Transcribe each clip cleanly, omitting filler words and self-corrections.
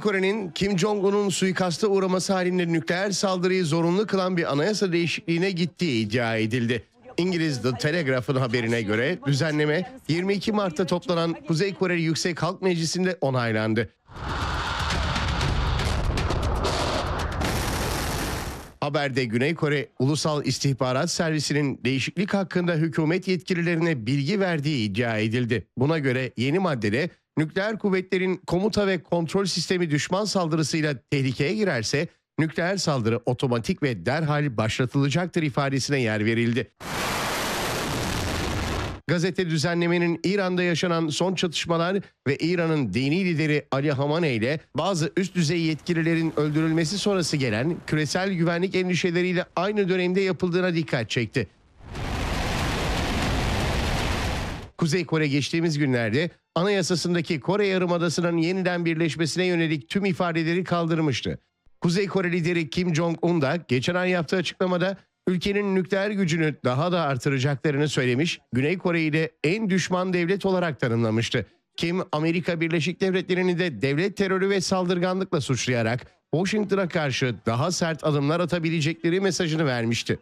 Kore'nin Kim Jong-un'un suikasta uğraması halinde nükleer saldırıyı zorunlu kılan bir anayasa değişikliğine gittiği iddia edildi. İngiliz The Telegraph'ın haberine göre düzenleme 22 Mart'ta toplanan Kuzey Kore Yüksek Halk Meclisi'nde onaylandı. Haberde Güney Kore Ulusal İstihbarat Servisi'nin değişiklik hakkında hükümet yetkililerine bilgi verdiği iddia edildi. Buna göre yeni maddede nükleer kuvvetlerin komuta ve kontrol sistemi düşman saldırısıyla tehlikeye girerse nükleer saldırı otomatik ve derhal başlatılacaktır ifadesine yer verildi. Gazete düzenlemenin İran'da yaşanan son çatışmalar ve İran'ın dini lideri Ali Hamaney ile bazı üst düzey yetkililerin öldürülmesi sonrası gelen küresel güvenlik endişeleriyle aynı dönemde yapıldığına dikkat çekti. Kuzey Kore geçtiğimiz günlerde anayasasındaki Kore Yarımadası'nın yeniden birleşmesine yönelik tüm ifadeleri kaldırmıştı. Kuzey Kore lideri Kim Jong-un da geçen ay yaptığı açıklamada ülkenin nükleer gücünü daha da artıracaklarını söylemiş, Güney Kore'yi de en düşman devlet olarak tanımlamıştı. Kim, Amerika Birleşik Devletleri'ni de devlet terörü ve saldırganlıkla suçlayarak Washington'a karşı daha sert adımlar atabilecekleri mesajını vermişti.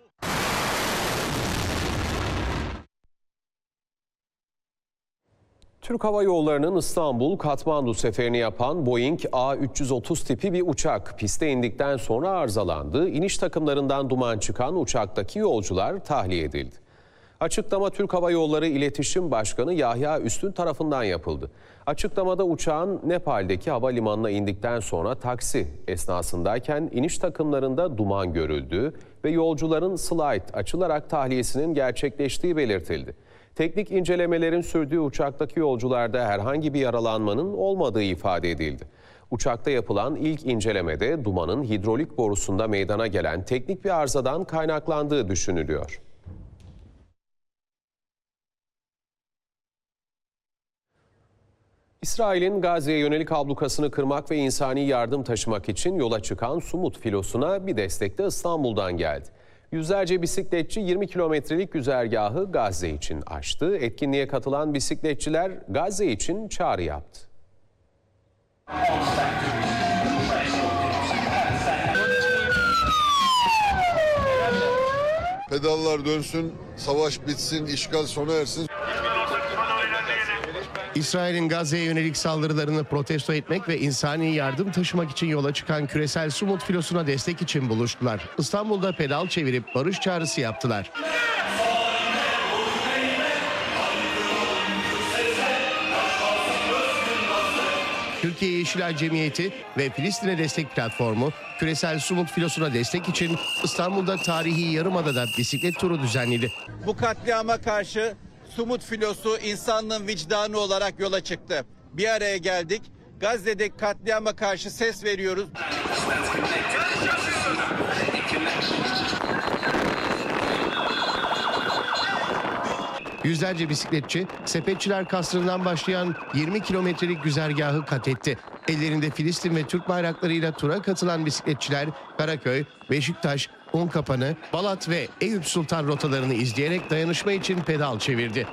Türk Hava Yolları'nın İstanbul-Katmandu seferini yapan Boeing A330 tipi bir uçak piste indikten sonra arızalandı. İniş takımlarından duman çıkan uçaktaki yolcular tahliye edildi. Açıklama Türk Hava Yolları İletişim Başkanı Yahya Üstün tarafından yapıldı. Açıklamada uçağın Nepal'deki havalimanına indikten sonra taksi esnasındayken iniş takımlarında duman görüldüğü ve yolcuların slide açılarak tahliyesinin gerçekleştiği belirtildi. Teknik incelemelerin sürdüğü uçaktaki yolcularda herhangi bir yaralanmanın olmadığı ifade edildi. Uçakta yapılan ilk incelemede dumanın hidrolik borusunda meydana gelen teknik bir arızadan kaynaklandığı düşünülüyor. İsrail'in Gazze'ye yönelik ablukasını kırmak ve insani yardım taşımak için yola çıkan Sumut filosuna bir destek de İstanbul'dan geldi. Yüzlerce bisikletçi 20 kilometrelik güzergahı Gazze için açtı. Etkinliğe katılan bisikletçiler Gazze için çağrı yaptı. Pedallar dönsün, savaş bitsin, işgal sona ersin. İsrail'in Gazze'ye yönelik saldırılarını protesto etmek ve insani yardım taşımak için yola çıkan küresel Sumut filosuna destek için buluştular. İstanbul'da pedal çevirip barış çağrısı yaptılar. Türkiye Yeşilay Cemiyeti ve Filistin'e Destek Platformu küresel Sumut filosuna destek için İstanbul'da tarihi Yarımada'da bisiklet turu düzenledi. Bu katliama karşı Sumut filosu insanlığın vicdanı olarak yola çıktı. Bir araya geldik. Gazze'deki katliama karşı ses veriyoruz. Yüzlerce bisikletçi Sepetçiler Kasrı'ndan başlayan 20 kilometrelik güzergahı kat etti. Ellerinde Filistin ve Türk bayraklarıyla tura katılan bisikletçiler Karaköy, Beşiktaş, Unkapanı, Balat ve Eyüp Sultan rotalarını izleyerek dayanışma için pedal çevirdi.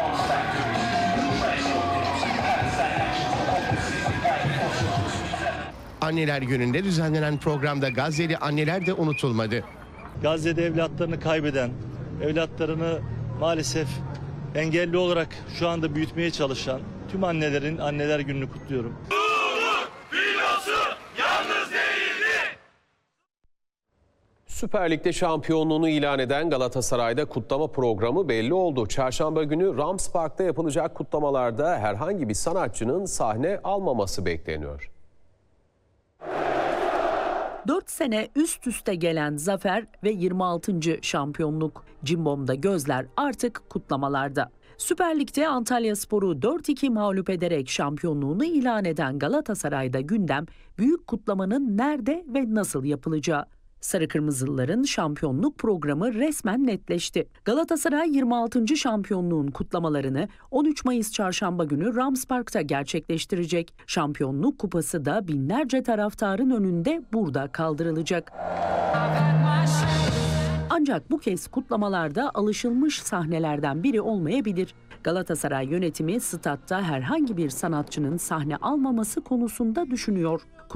Anneler Günü'nde düzenlenen programda Gazze'li anneler de unutulmadı. Gazze'de evlatlarını kaybeden, evlatlarını maalesef engelli olarak şu anda büyütmeye çalışan tüm annelerin Anneler Günü'nü kutluyorum. Süper Lig'de şampiyonluğunu ilan eden Galatasaray'da kutlama programı belli oldu. Çarşamba günü Rams Park'ta yapılacak kutlamalarda herhangi bir sanatçının sahne almaması bekleniyor. 4 sene üst üste gelen zafer ve 26. şampiyonluk. Cimbom'da gözler artık kutlamalarda. Süper Lig'de Antalyaspor'u 4-2 mağlup ederek şampiyonluğunu ilan eden Galatasaray'da gündem büyük kutlamanın nerede ve nasıl yapılacağı. Sarı Kırmızılıların şampiyonluk programı resmen netleşti. Galatasaray 26. şampiyonluğun kutlamalarını 13 Mayıs Çarşamba günü Rams Park'ta gerçekleştirecek. Şampiyonluk kupası da binlerce taraftarın önünde burada kaldırılacak. Ancak bu kez kutlamalarda alışılmış sahnelerden biri olmayabilir. Galatasaray yönetimi statta herhangi bir sanatçının sahne almaması konusunda düşünüyor.